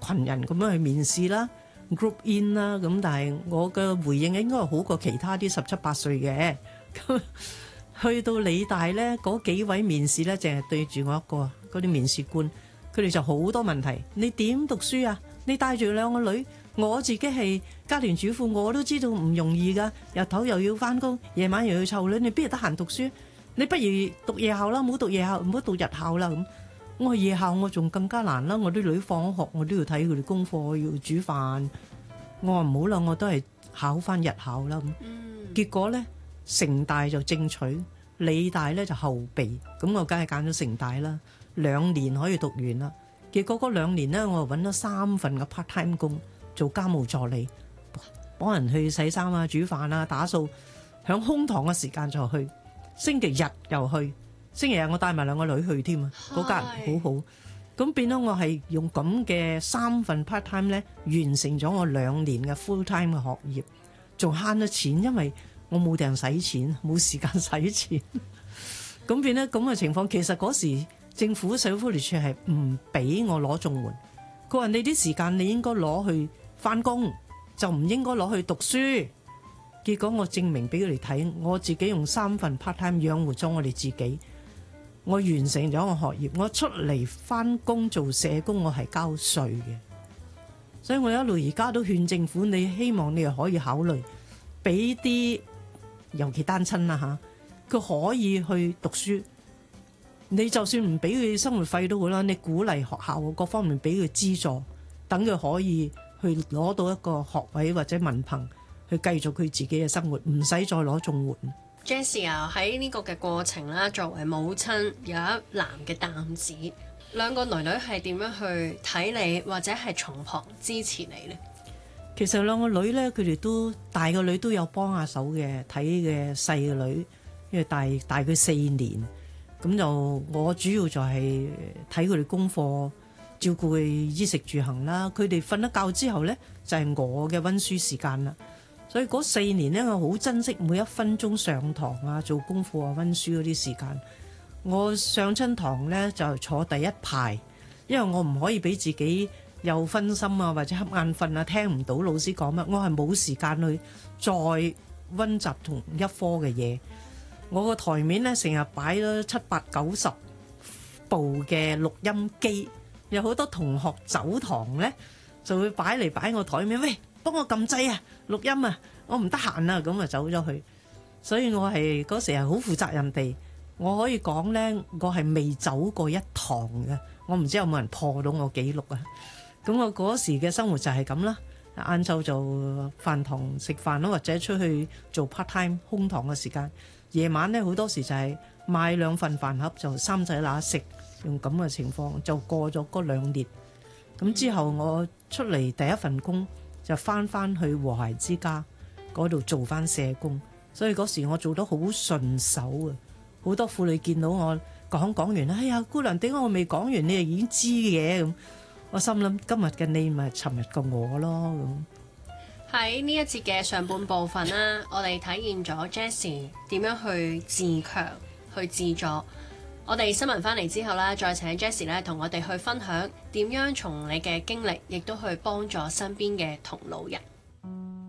群人咁樣去面試啦，group in 啦，咁但係我嘅回應應該係好過其他啲17、18歲嘅。咁去到理大咧，嗰幾位面試咧，淨係對住我一個嗰啲面試官，佢哋就好多問題。你點讀書啊？你帶住兩個女，我自己係家庭主婦，我都知道唔容易噶，日頭又要翻工，夜晚又要湊女，你邊日得閒讀書？你不如讀夜校啦，唔好讀夜校，唔好讀日校啦咁。我話夜校我仲更加難啦，我啲女放學我都要睇佢哋功課，要煮飯。我話唔好啦，我都係考翻日校啦咁。結果咧，城大就正取，理大咧就後備，咁我梗係揀咗城大啦。2年可以讀完啦。結果嗰2年咧，我揾咗3份嘅 part time 工，做家務助理，幫人去洗衫啊、煮飯啊、打掃，響空堂嘅時間就去。星期日又去，星期日我帶埋2個女去添啊，嗰間好好。咁變咗我係用咁嘅3份 part time 咧，完成咗我2年嘅 full time 嘅學業，仲慳咗錢，因為我冇地方使錢，冇時間使錢。咁變咗咁嘅情況，其實嗰時政府社會福利署係唔俾我攞綜援，佢話你啲時間你應該攞去返工，就唔應該攞去讀書。結果我證明俾佢哋睇，我自己用3份 part time 養活咗我哋自己，我完成咗我學業，我出嚟返工做社工，我係交稅嘅。所以我一路而家都勸政府，你希望你又可以考慮俾啲，尤其單親啦嚇，佢可以去讀書。你就算唔俾佢生活費都好啦，你鼓勵學校各方面俾佢資助，等佢可以去攞到一個學位或者文憑，去繼續佢自己嘅生活，唔使再攞綜援。 Jessie 啊，喺呢個嘅過程啦，作為母親有一男嘅擔子，2個女女係點樣去睇你，或者係從旁支持你呢？ 其實2個女咧，佢哋都大個女都有幫下手嘅，睇嘅細嘅女，因為大佢4年，咁就我主要就係睇佢哋功課，照顧佢衣食住行啦。佢哋瞓咗覺之後咧，就係我嘅溫書時間啦。所以嗰4年咧，我好珍惜每1分鐘上堂啊、做功課啊、溫書嗰啲時間。我上親堂咧就坐第一排，因為我唔可以俾自己又分心啊，或者瞌眼瞓啊，聽唔到老師講乜，我係冇時間去再溫習同一科嘅嘢。我個台面咧成日擺咗7、8、90部嘅錄音機，有好多同學走堂咧就會擺嚟擺我台面，喂，幫我撳掣啊，錄音啊，我唔得閒啊，咁啊走咗去。所以我係嗰時係好負責任地，我可以講咧，我係未走過一堂嘅。我唔知有冇人破到我記錄啊。咁我嗰時嘅生活就係咁啦，晏晝就飯堂食飯咯，或者出去做 part time 空堂嘅時間。夜晚咧好多時就係買2份飯盒就3仔乸食，用咁嘅情況就過咗嗰2年。咁之後我出嚟第1份工就翻去和諧之家嗰度做翻社工，所以嗰時我做得好順手啊！好多婦女見到我講完，哎呀姑娘，點解我未講完你就已經知嘅咁？我心諗今日嘅你咪尋日嘅我咯咁。 喺呢一節嘅上半部分啦，我哋體驗咗 Jessie 點樣去自強、去自助。我哋新聞翻嚟之後啦，再請 Jessie 咧同我哋去分享點樣從你嘅經歷，亦都去幫助身邊嘅同路人。